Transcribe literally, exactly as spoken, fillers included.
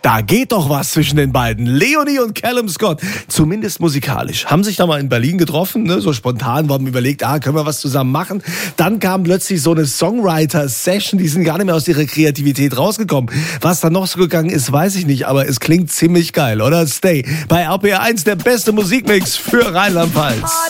Da geht doch was zwischen den beiden. Leonie und Callum Scott, zumindest musikalisch. Haben sich da mal in Berlin getroffen, ne? So spontan, wir haben überlegt, ah, können wir was zusammen machen? Dann kam plötzlich so eine Songwriter-Session, die sind gar nicht mehr aus ihrer Kreativität rausgekommen. Was da noch so gegangen ist, weiß ich nicht, aber es klingt ziemlich geil, oder? Stay bei R P R eins, der beste Musikmix für Rheinland-Pfalz.